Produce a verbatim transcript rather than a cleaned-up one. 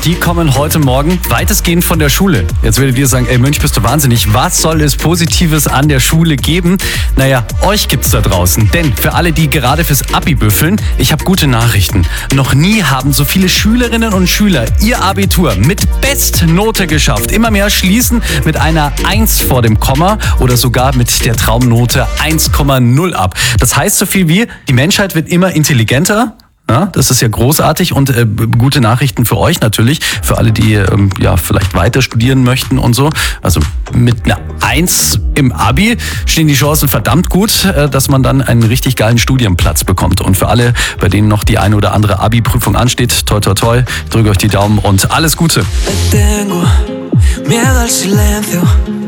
die kommen heute Morgen weitestgehend von der Schule. Jetzt werdet ihr sagen, ey Mönch, bist du wahnsinnig. Was soll es Positives an der Schule geben? Naja, euch gibt's da draußen. Denn für alle, die gerade fürs Abi büffeln, ich habe gute Nachrichten. Noch nie haben so viele Schülerinnen und Schüler ihr Abitur mit Bestnote geschafft. Immer mehr schließen mit einer eins vor dem Komma oder sogar mit der Traumnote eins Komma null ab. Das heißt so viel wie, die Menschheit wird immer intelligenter. Ja, das ist ja großartig und äh, gute Nachrichten für euch natürlich, für alle, die ähm, ja vielleicht weiter studieren möchten und so. Also mit einer eins im Abi stehen die Chancen verdammt gut, äh, dass man dann einen richtig geilen Studienplatz bekommt. Und für alle, bei denen noch die eine oder andere Abi-Prüfung ansteht, toi toi toi, drücke euch die Daumen und alles Gute. Tengo miedo al silencio.